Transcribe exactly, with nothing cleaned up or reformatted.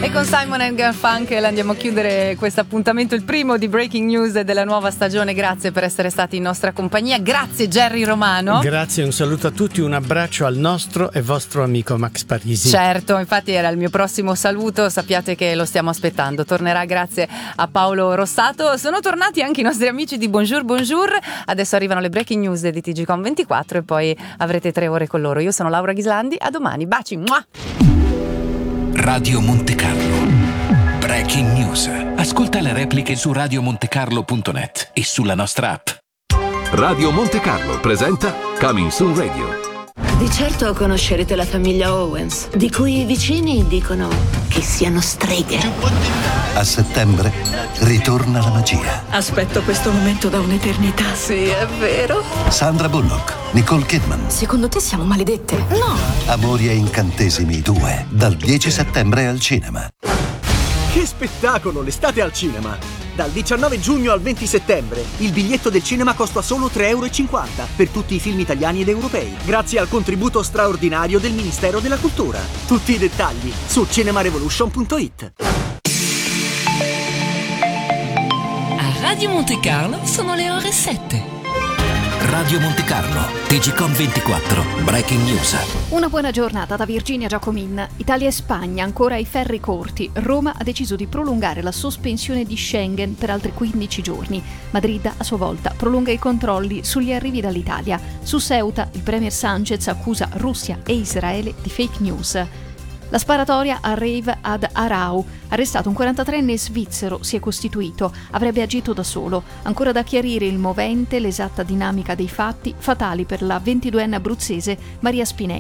E con Simon and Garfunkel andiamo a chiudere questo appuntamento, il primo di Breaking News della nuova stagione. Grazie per essere stati in nostra compagnia. Grazie Jerry Romano. Grazie, un saluto a tutti, un abbraccio al nostro e vostro amico Max Parisi. Certo, infatti era il mio prossimo saluto, sappiate che lo stiamo aspettando. Tornerà grazie a Paolo Rossato. Sono tornati anche i nostri amici di Bonjour Bonjour. Adesso arrivano le Breaking News di T G Com ventiquattro e poi avrete tre ore con loro. Io sono Laura Ghislandi, a domani, baci. Mua! Radio Monte Carlo Breaking News. Ascolta le repliche su radio monte carlo punto net e sulla nostra app. Radio Monte Carlo presenta Coming Soon Radio. Di certo conoscerete la famiglia Owens, di cui i vicini dicono che siano streghe. A settembre ritorna la magia. Aspetto questo momento da un'eternità. Sì, è vero. Sandra Bullock, Nicole Kidman. Secondo te siamo maledette? No. Amori e incantesimi due, dal dieci settembre al cinema. Che spettacolo, l'estate al cinema! Dal diciannove giugno al venti settembre il biglietto del cinema costa solo tre euro e cinquanta per tutti i film italiani ed europei, grazie al contributo straordinario del Ministero della Cultura. Tutti i dettagli su cinemarevolution punto it. A Radio Monte Carlo sono le ore sette. Radio Monte Carlo, T G Com ventiquattro, Breaking News. Una buona giornata da Virginia Giacomin. Italia e Spagna ancora ai ferri corti. Roma ha deciso di prolungare la sospensione di Schengen per altri quindici giorni. Madrid a sua volta prolunga i controlli sugli arrivi dall'Italia. Su Ceuta il premier Sanchez accusa Russia e Israele di fake news. La sparatoria a rave ad Arau. Arrestato un quarantatreenne svizzero, si è costituito, avrebbe agito da solo. Ancora da chiarire il movente, l'esatta dinamica dei fatti, fatali per la ventiduenne abruzzese Maria Spinelli.